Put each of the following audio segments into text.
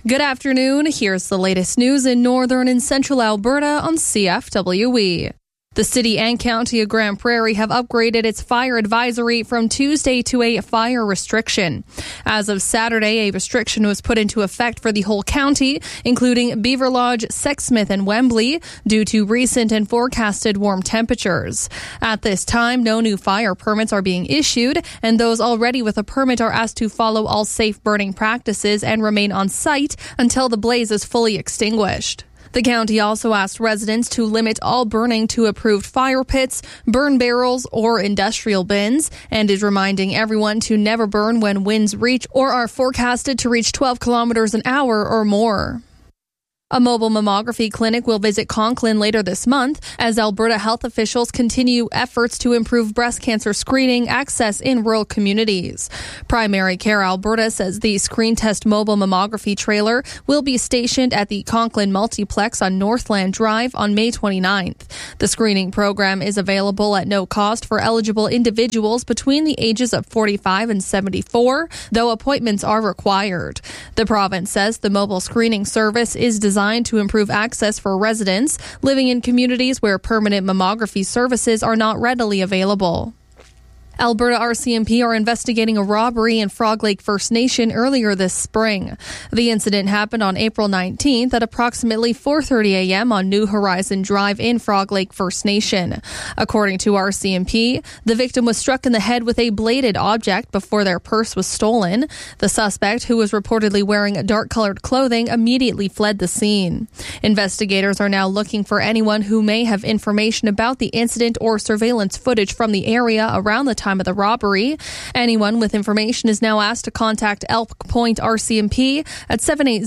Good afternoon. Here's the latest news in northern and central Alberta on CFWE. The city and county of Grande Prairie have upgraded its fire advisory from Tuesday to a fire restriction. As of Saturday, a restriction was put into effect for the whole county, including Beaver Lodge, Sexsmith, and Wembley, due to recent and forecasted warm temperatures. At this time, no new fire permits are being issued, and those already with a permit are asked to follow all safe burning practices and remain on site until the blaze is fully extinguished. The county also asked residents to limit all burning to approved fire pits, burn barrels, or industrial bins, and is reminding everyone to never burn when winds reach or are forecasted to reach 12 kilometers an hour or more. A mobile mammography clinic will visit Conklin later this month as Alberta health officials continue efforts to improve breast cancer screening access in rural communities. Primary Care Alberta says the Screen Test mobile mammography trailer will be stationed at the Conklin Multiplex on Northland Drive on May 29th. The screening program is available at no cost for eligible individuals between the ages of 45 and 74, though appointments are required. The province says the mobile screening service is designed to improve access for residents living in communities where permanent mammography services are not readily available. Alberta RCMP are investigating a robbery in Frog Lake First Nation earlier this spring. The incident happened on April 19th at approximately 4:30 a.m. on New Horizon Drive in Frog Lake First Nation. According to RCMP, the victim was struck in the head with a bladed object before their purse was stolen. The suspect, who was reportedly wearing dark-colored clothing, immediately fled the scene. Investigators are now looking for anyone who may have information about the incident or surveillance footage from the area around the time of the robbery. Anyone with information is now asked to contact Elk Point RCMP at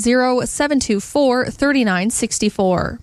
780-724-3964.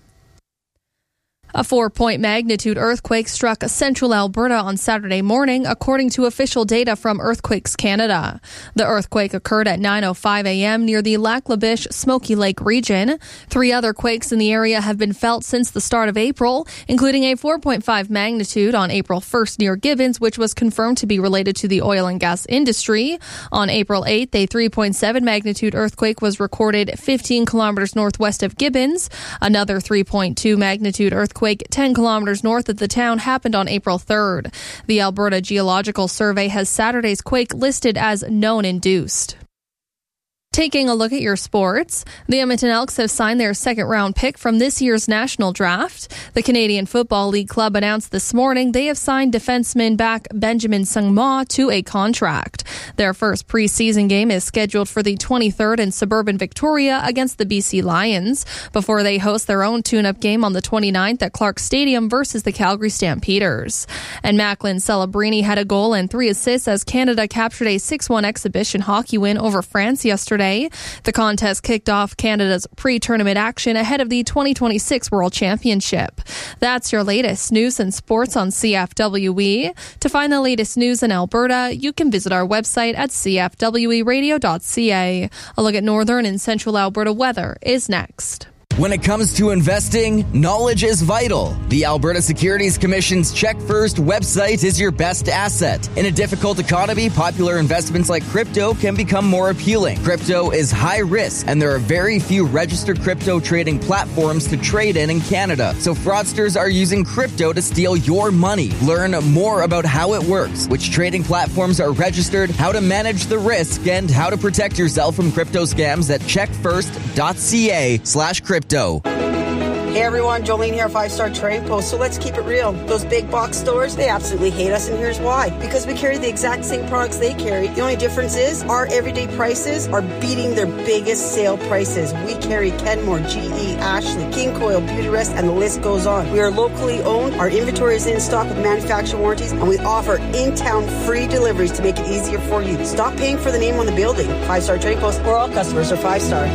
A 4-point magnitude earthquake struck central Alberta on Saturday morning, according to official data from Earthquakes Canada. The earthquake occurred at 9:05 a.m. near the Lac La Biche Smoky Lake region. 3 other quakes in the area have been felt since the start of April, including a 4.5 magnitude on April 1st near Gibbons, which was confirmed to be related to the oil and gas industry. On April 8th, a 3.7 magnitude earthquake was recorded 15 kilometers northwest of Gibbons. Another 3.2 magnitude earthquake 10 kilometers north of the town happened on April 3rd. The Alberta Geological Survey has Saturday's quake listed as known-induced. Taking a look at your sports, the Edmonton Elks have signed their second-round pick from this year's national draft. The Canadian Football League club announced this morning they have signed defenseman back Benjamin Sangma to a contract. Their first preseason game is scheduled for the 23rd in suburban Victoria against the BC Lions, before they host their own tune-up game on the 29th at Clark Stadium versus the Calgary Stampeders. And Macklin Celebrini had a goal and 3 assists as Canada captured a 6-1 exhibition hockey win over France yesterday. The contest kicked off Canada's pre-tournament action ahead of the 2026 World Championship. That's your latest news and sports on CFWE. To find the latest news in Alberta, you can visit our website at cfweradio.ca. A look at northern and central Alberta weather is next. When it comes to investing, knowledge is vital. The Alberta Securities Commission's Check First website is your best asset. In a difficult economy, popular investments like crypto can become more appealing. Crypto is high risk, and there are very few registered crypto trading platforms to trade in Canada. So fraudsters are using crypto to steal your money. Learn more about how it works, which trading platforms are registered, how to manage the risk, and how to protect yourself from crypto scams at checkfirst.ca/crypto. Hey everyone, Jolene here, 5-Star Trading Post. So let's keep it real. Those big box stores, they absolutely hate us, and here's why. Because we carry the exact same products they carry. The only difference is our everyday prices are beating their biggest sale prices. We carry Kenmore, GE, Ashley, King Coil, Beauty Rest, and the list goes on. We are locally owned, our inventory is in stock with manufacturer warranties, and we offer in-town free deliveries to make it easier for you. Stop paying for the name on the building. 5-Star Trading Post, where all customers are 5-star.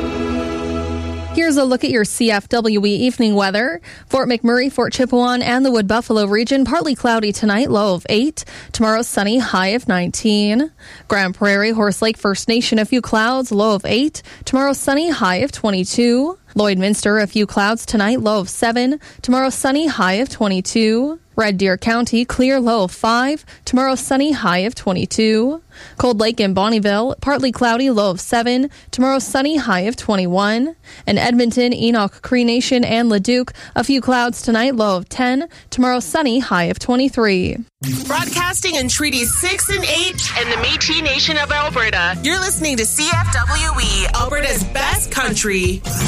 Here's a look at your CFWE evening weather. Fort McMurray, Fort Chipewyan, and the Wood Buffalo region, partly cloudy tonight, low of 8. Tomorrow, sunny, high of 19. Grande Prairie, Horse Lake First Nation, a few clouds, low of 8. Tomorrow, sunny, high of 22. Lloydminster, a few clouds tonight, low of 7. Tomorrow, sunny, high of 22. Red Deer County, clear, low of 5. Tomorrow, sunny, high of 22. Cold Lake and Bonnyville, partly cloudy, low of 7. Tomorrow, sunny, high of 21. And Edmonton, Enoch, Cree Nation, and Leduc, a few clouds tonight, low of 10. Tomorrow, sunny, high of 23. Broadcasting in Treaties 6 and 8 and the Métis Nation of Alberta. You're listening to CFWE, Alberta's best country.